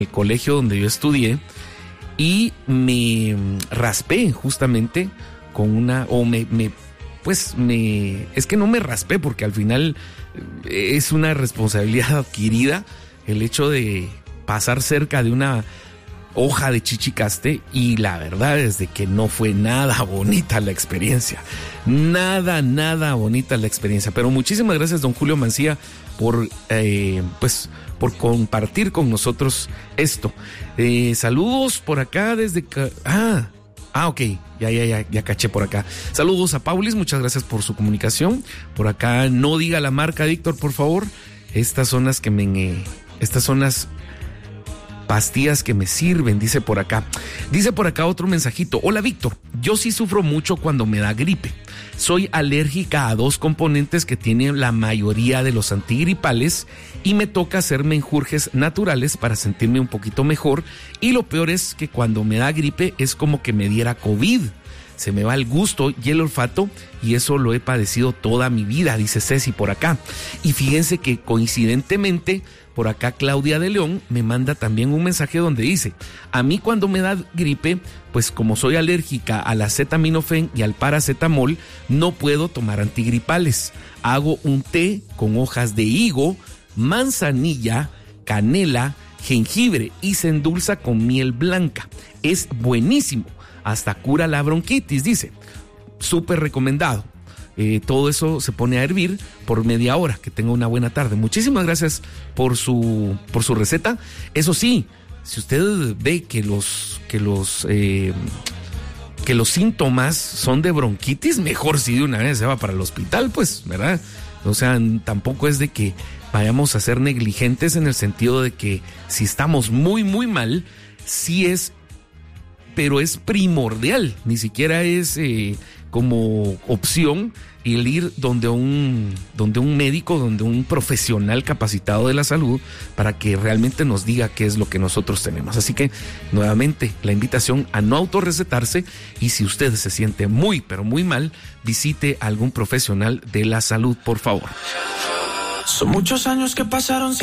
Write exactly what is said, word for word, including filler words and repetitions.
el colegio donde yo estudié y me raspé justamente con una, o me, me, pues me, es que no me raspé porque al final es una responsabilidad adquirida el hecho de pasar cerca de una hoja de chichicaste y la verdad es de que no fue nada bonita la experiencia, nada, nada bonita la experiencia, pero muchísimas gracias don Julio Mancía por, eh, pues, por compartir con nosotros esto. Eh, saludos por acá desde... Ah, ah, ok, ya, ya, ya, ya caché por acá. Saludos a Paulis, muchas gracias por su comunicación. Por acá, no diga la marca, Víctor, por favor. Estas son las que me... Eh, estas son las pastillas que me sirven, dice por acá. Dice por acá otro mensajito. Hola, Víctor, yo sí sufro mucho cuando me da gripe. Soy alérgica a dos componentes que tienen la mayoría de los antigripales y me toca hacer menjurjes naturales para sentirme un poquito mejor. Y lo peor es que cuando me da gripe es como que me diera COVID. Se me va el gusto y el olfato y eso lo he padecido toda mi vida, dice Ceci por acá. Y fíjense que coincidentemente por acá Claudia de León me manda también un mensaje donde dice: a mí cuando me da gripe, pues como soy alérgica al acetaminofén y al paracetamol, no puedo tomar antigripales. Hago un té con hojas de higo, manzanilla, canela, jengibre y se endulza con miel blanca. Es buenísimo. Hasta cura la bronquitis, dice. Súper recomendado. Eh, todo eso se pone a hervir por media hora. Que tenga una buena tarde. Muchísimas gracias por su, por su receta. Eso sí, si usted ve que los, que los, eh, que los síntomas son de bronquitis, mejor si de una vez se va para el hospital, pues, ¿verdad? O sea, tampoco es de que vayamos a ser negligentes en el sentido de que si estamos muy, muy mal, sí es, pero es primordial, ni siquiera es eh, como opción el ir donde un, donde un médico, donde un profesional capacitado de la salud para que realmente nos diga qué es lo que nosotros tenemos. Así que nuevamente la invitación a no autorrecetarse y si usted se siente muy pero muy mal, visite a algún profesional de la salud, por favor. Son muchos años que pasaron sin